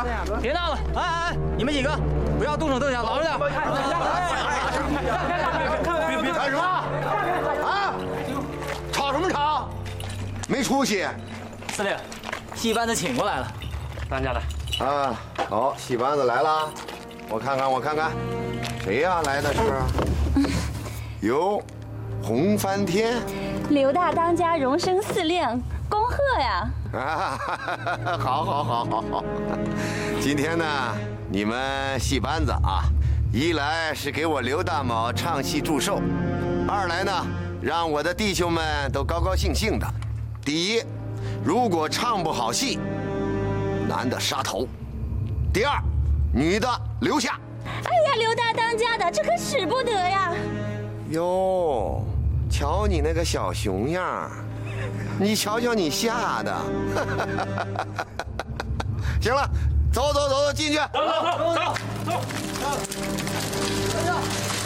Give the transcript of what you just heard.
啊！ 别闹了！哎，你们几个不要动手动脚，老实点。 别干什么？啊！吵什么吵？没出息！ 司令，戏班子请过来了。当家的。 啊，好，戏班子来了，我看看，谁呀？来的是？哟，洪翻天。 刘大当家荣升司令，恭贺呀！ 啊，好。今天呢，你们戏班子啊，一来是给我刘大卯唱戏祝寿，二来呢，让我的弟兄们都高高兴兴的。第一，如果唱不好戏，男的杀头；第二，女的留下。 哎呀，刘大当家的，这可使不得呀！ 哟，瞧你那个小熊样，你瞧瞧你吓的。行了，走，进去。走。哎呀！